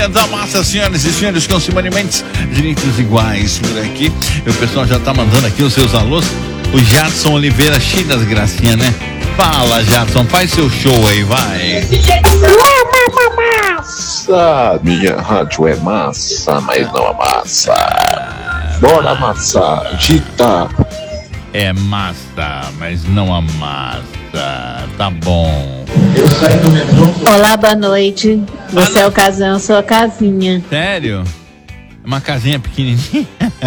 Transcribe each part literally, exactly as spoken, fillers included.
Da massa, senhoras e senhores, com Simone Mendes, direitos iguais por aqui. E o pessoal já tá mandando aqui os seus alôs. O Jadson Oliveira, cheio das gracinhas, né? Fala, Jadson, faz seu show aí, vai. Massa, minha rádio é massa, mas não amassa. Bora amassar, agita. É massa, mas não amassa. Tá bom. Olá, boa noite. Você é o casão, sou a casinha. Sério? Uma casinha pequenininha?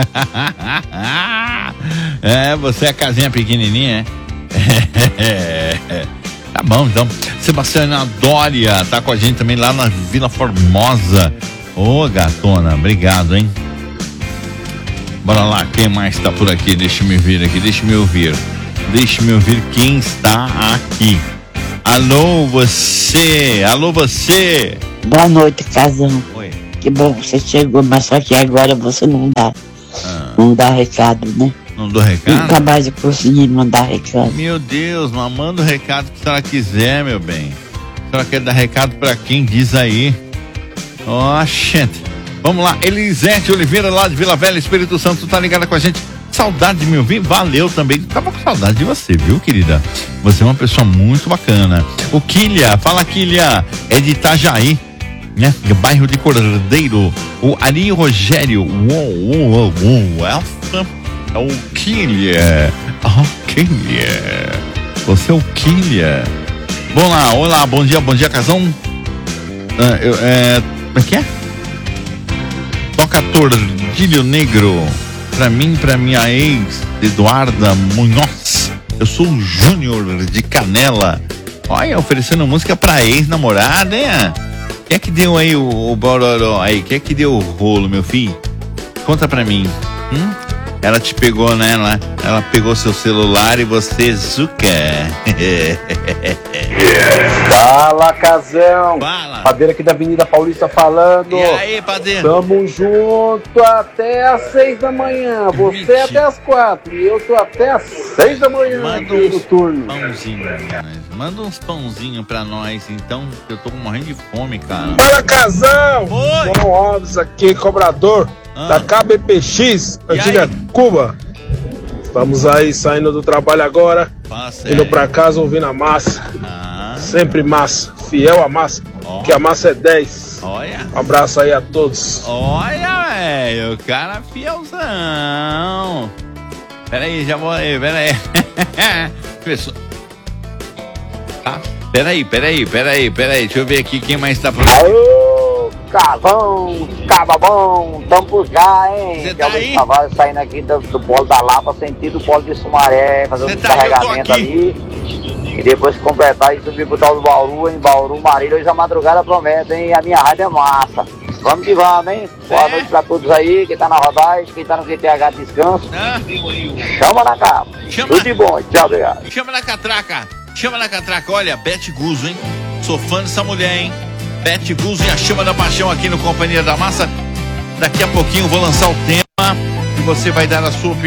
É, você é a casinha pequenininha, é? Tá bom, então. Sebastiana Dória tá com a gente também lá na Vila Formosa. Ô, gatona, obrigado, hein? Bora lá, quem mais tá por aqui? Deixa me ver aqui, deixa me ouvir. Deixa me ouvir quem está aqui. Alô, você! Alô, você! Boa noite, casão. Oi. Que bom que você chegou, mas só que agora você não dá. Ah. Não dá recado, né? Não dou recado? Nunca mais eu consegui mandar recado. Meu Deus, mas manda o recado que a senhora quiser, meu bem. A senhora quer dar recado pra quem? Diz aí. Ó, oh, gente. Vamos lá, Elisete Oliveira, lá de Vila Velha, Espírito Santo, tá ligada com a gente. Saudade de me ouvir, valeu também. Tava com saudade de você, viu, querida? Você é uma pessoa muito bacana. O Quilha, fala Quilha, é de Itajaí, né? Bairro de Cordeiro. O Ari Rogério, uou, uou, uou, essa é o Quilha. Oh, Quilha. Você é o Quilha. Vamos lá, olá, bom dia, bom dia, casão. Ah, eu, é, como é que é? Toca Tordilho Negro. Pra mim, pra minha ex, Eduarda Munhoz. Eu sou o Júnior de Canela. Olha, oferecendo música pra ex-namorada, hein? Quem é que deu aí o, o bororó aí? Quem é que deu o rolo, meu filho? Conta pra mim. Hum? Ela te pegou, né? Ela, ela pegou seu celular e você zuca. Fala, casão. Fala. Padeiro aqui da Avenida Paulista falando. E aí, padeiro? Tamo junto até às seis da manhã. Você Mentira. até às quatro. E eu tô até às seis da manhã Manda aqui no uns turno. pãozinhos, manda uns pãozinhos pra nós, então, que eu tô morrendo de fome, cara. Fala, casão! Oi! João Alves aqui, cobrador Ah. da K B P X, E antiga aí? Cuba. Estamos aí saindo do trabalho agora, Fala indo sério. pra casa ouvindo a massa. Ah, Sempre massa, fiel à massa, Ó. que a massa é dez. olha, Um abraço aí a todos. olha, velho, o cara fielzão. Pera aí, já vou aí, pera aí. Pessoal. Tá, pera aí, pera aí, pera aí, pera aí, deixa eu ver aqui quem mais tá por aqui. Aô, Cavão, Cababão, tamo por já, hein? Cê tá aí? Tavares saindo aqui do, do Polo da Lapa, sentido do Polo de Sumaré, fazendo Cê um tá aí? Eu tô carregamento aqui. ali. E depois que completar e subir pro tal do Bauru, em Bauru, Marília, hoje a madrugada promete, hein? A minha rádio é massa. Vamos que vamos, hein? Boa É. noite pra todos aí, quem tá na rodagem, quem tá no Q T H Descanso. Ah, Chama na capa. Chama. Tudo de bom, tchau, obrigado. chama na catraca, chama na catraca, olha, Bete Guzzo, hein? Sou fã dessa mulher, hein? Bete Guzzo e a Chama da Paixão aqui no Companhia da Massa. Daqui a pouquinho eu vou lançar o tema e você vai dar a sua opinião.